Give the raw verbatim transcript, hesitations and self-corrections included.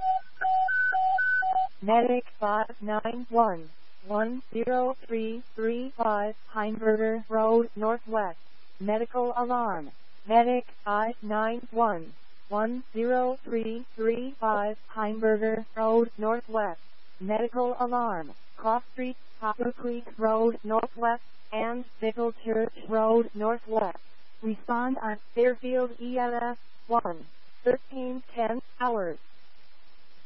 Medic five nine one, one zero three three five, Heimberger Road, Northwest. Medical alarm. Medic five nine one, one zero three three five, Heimberger Road, Northwest. Medical alarm. Cross Street, Poplar Creek Road, Northwest, and Bickle Church Road, Northwest. Respond on Fairfield E M S one, thirteen ten hours.